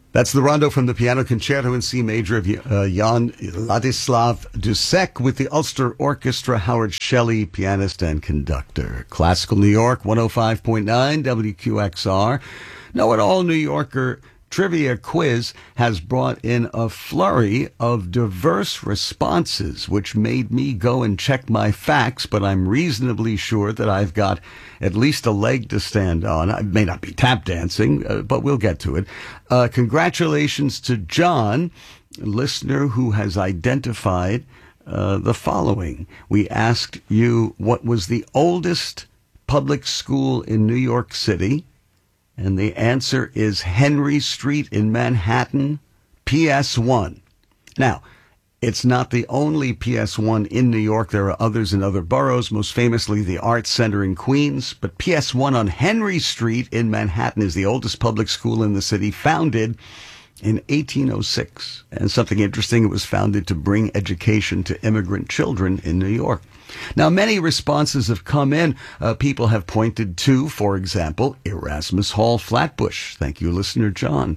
That's the rondo from the Piano Concerto in C major of Jan Ladislav Dussek with the Ulster Orchestra, Howard Shelley, pianist and conductor. Classical New York, 105.9 WQXR. Know-it-all New Yorker trivia quiz has brought in a flurry of diverse responses, which made me go and check my facts, but I'm reasonably sure that I've got at least a leg to stand on. I may not be tap dancing, but we'll get to it. Congratulations to John, a listener who has identified the following. We asked you what was the oldest public school in New York City, and the answer is Henry Street in Manhattan, PS1. Now, it's not the only PS1 in New York. There are others in other boroughs, most famously the Arts Center in Queens. But PS1 on Henry Street in Manhattan is the oldest public school in the city, founded in 1806. And something interesting, it was founded to bring education to immigrant children in New York. Now, many responses have come in. People have pointed to, for example, Erasmus Hall, Flatbush. Thank you, listener John.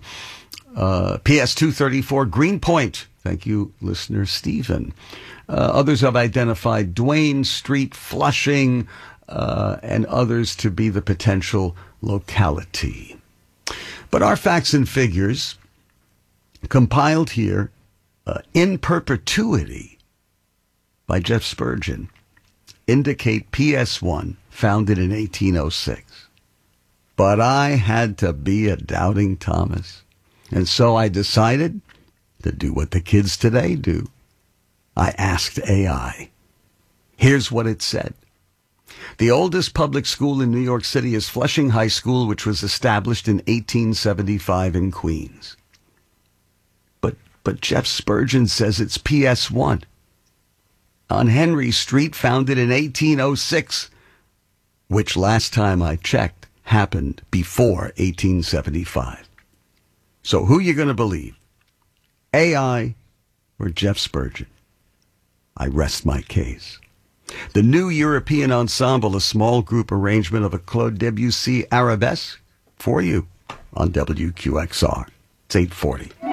PS 234, Greenpoint. Thank you, listener Stephen. Others have identified Duane Street, Flushing, and others to be the potential locality. But our facts and figures, compiled here in perpetuity by Jeff Spurgeon, indicate PS1 founded in 1806. But I had to be a doubting Thomas. And so I decided to do what the kids today do. I asked AI. Here's what it said. The oldest public school in New York City is Flushing High School, which was established in 1875 in Queens. But Jeff Spurgeon says it's PS1. On Henry Street, founded in 1806, which last time I checked happened before 1875. So who you going to believe? AI or Jeff Spurgeon? I rest my case. The New European Ensemble, a small group arrangement of a Claude Debussy arabesque for you on WQXR. It's 8:40.